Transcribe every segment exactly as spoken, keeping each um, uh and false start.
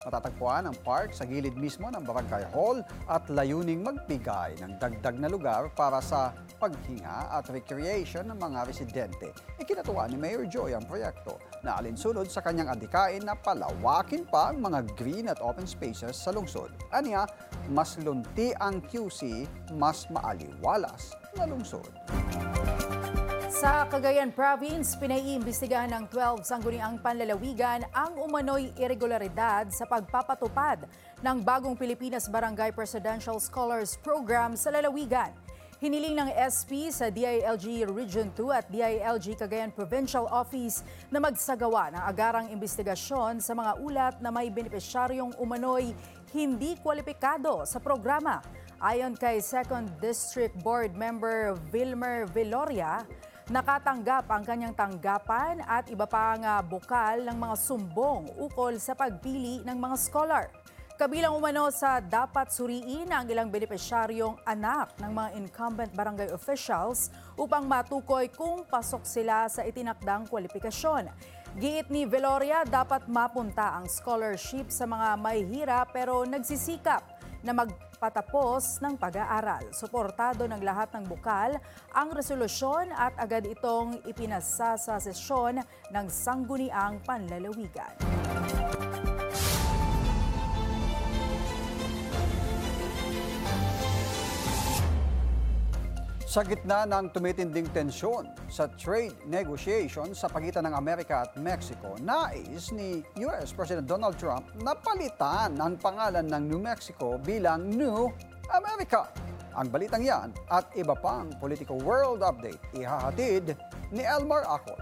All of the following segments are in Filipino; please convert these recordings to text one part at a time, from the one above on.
Matatagpuan ang park sa gilid mismo ng Barangay Hall at layuning magbigay ng dagdag na lugar para sa paghinga at recreation ng mga residente. Ikinatuwa ni Mayor Joy ang proyekto na alinsunod sa kanyang adhikain na palawakin pa ang mga green at open spaces sa lungsod. Aniya, mas lunti ang Q C, mas maaliwalas na lungsod. Sa Cagayan Province, pinaiimbestigahan ng twelve sangguniang panlalawigan ang umano'y irregularidad sa pagpapatupad ng bagong Pilipinas Barangay Presidential Scholars Program sa lalawigan. Hiniling ng S P sa D I L G Region two at D I L G Cagayan Provincial Office na magsagawa ng agarang investigasyon sa mga ulat na may benepisyaryong umano'y hindi kwalipikado sa programa. Ayon kay second District Board Member Vilmer Viloria, nakatanggap ang kanyang tanggapan at iba pang uh, bukal ng mga sumbong ukol sa pagpili ng mga scholar. Kabilang umano sa dapat suriin ang ilang benepisyaryong anak ng mga incumbent barangay officials upang matukoy kung pasok sila sa itinakdang kwalifikasyon. Giit ni Viloria, dapat mapunta ang scholarship sa mga mahihirap pero nagsisikap na magpatapos ng pag-aaral. Suportado ng lahat ng bukal ang resolusyon at agad itong ipinasa sa sesyon ng sangguniang panlalawigan. Sa gitna ng tumitinding tensyon sa trade negotiation sa pagitan ng Amerika at Mexico, nais ni U S President Donald Trump na palitan ang pangalan ng New Mexico bilang New America. Ang balitang yan at iba pang political world update ihahatid ni Elmar Acol.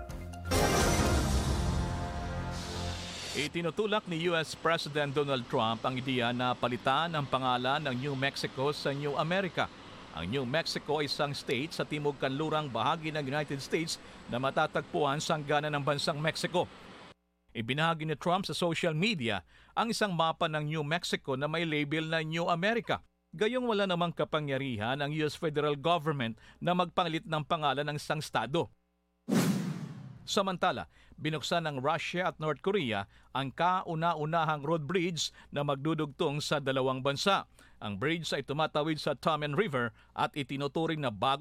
Itinutulak ni U S President Donald Trump ang ideya na palitan ang pangalan ng New Mexico sa New America. Ang New Mexico ay isang state sa timog kanlurang bahagi ng United States na matatagpuan sa hangganan ng bansang Mexico. Ibinahagi ni Trump sa social media ang isang mapa ng New Mexico na may label na New America. Gayong wala namang kapangyarihan ang U S federal government na magpangalit ng pangalan ng isang estado. Samantala, binuksan ng Russia at North Korea ang kauna-unahang road bridge na magdudugtong sa dalawang bansa. Ang bridge ay tumatawid sa Tamen River at itinuturing na bago